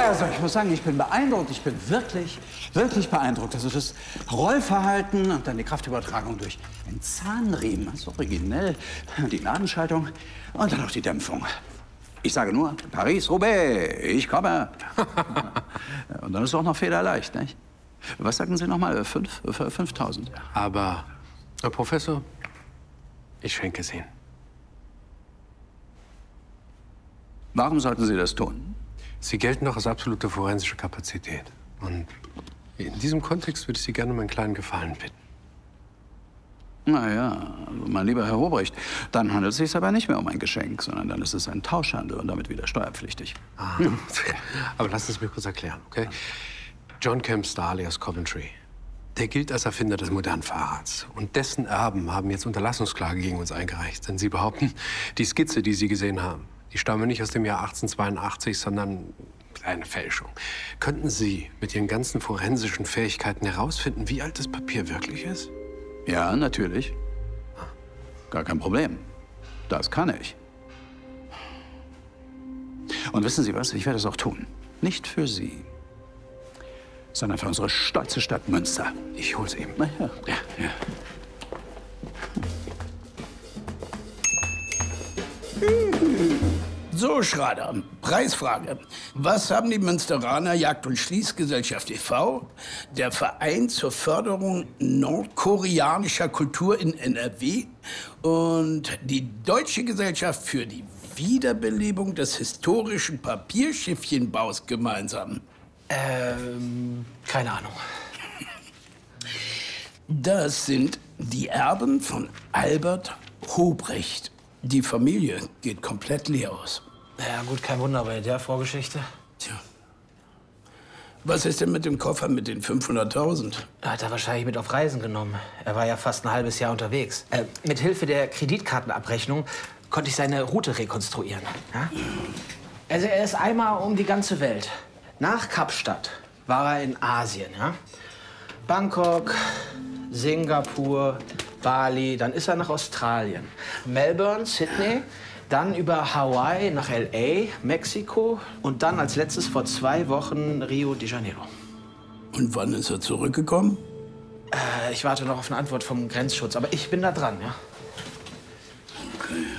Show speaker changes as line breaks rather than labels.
also ich muss sagen, ich bin beeindruckt. Ich bin wirklich, wirklich beeindruckt. Also das Rollverhalten und dann die Kraftübertragung durch einen Zahnriemen. Das ist originell. Die Nadenschaltung und dann auch die Dämpfung. Ich sage nur, Paris-Roubaix, ich komme. Und dann ist es auch noch federleicht, nicht? Was sagten Sie nochmal? 5.000?
Aber, Herr Professor, ich schenke es Ihnen.
Warum sollten Sie das tun?
Sie gelten doch als absolute forensische Kapazität. Und in diesem Kontext würde ich Sie gerne um einen kleinen Gefallen bitten.
Na ja, also mein lieber Herr Hobrecht, dann handelt es sich aber nicht mehr um ein Geschenk, sondern dann ist es ein Tauschhandel und damit wieder steuerpflichtig.
Ah. Aber lassen Sie es mir kurz erklären, okay? John Kemp Starley aus Coventry, der gilt als Erfinder des modernen Fahrrads. Und dessen Erben haben jetzt Unterlassungsklage gegen uns eingereicht. Denn sie behaupten, die Skizze, die Sie gesehen haben, die stammen nicht aus dem Jahr 1882, sondern eine Fälschung. Könnten Sie mit Ihren ganzen forensischen Fähigkeiten herausfinden, wie alt das Papier wirklich ist?
Ja, natürlich. Gar kein Problem. Das kann ich. Und wissen Sie was? Ich werde es auch tun. Nicht für Sie, sondern für unsere stolze Stadt Münster.
Ich hol's eben.
Na ja. Ja, ja.
So, Schrader, Preisfrage. Was haben die Münsteraner Jagd- und Schließgesellschaft e.V., der Verein zur Förderung nordkoreanischer Kultur in NRW und die Deutsche Gesellschaft für die Wiederbelebung des historischen Papierschiffchenbaus gemeinsam?
Keine Ahnung.
Das sind die Erben von Albert Hobrecht. Die Familie geht komplett leer aus.
Ja gut, kein Wunder bei der Vorgeschichte.
Tja. Was ist denn mit dem Koffer mit den 500.000?
Hat er wahrscheinlich mit auf Reisen genommen. Er war ja fast ein halbes Jahr unterwegs. Mit Hilfe der Kreditkartenabrechnung konnte ich seine Route rekonstruieren. Ja? Also er ist einmal um die ganze Welt. Nach Kapstadt war er in Asien. Ja? Bangkok, Singapur, Bali, dann ist er nach Australien. Melbourne, Sydney, dann über Hawaii nach L.A., Mexiko und dann als letztes vor 2 Wochen Rio de Janeiro.
Und wann ist er zurückgekommen?
Ich warte noch auf eine Antwort vom Grenzschutz, aber ich bin da dran, ja.
Okay.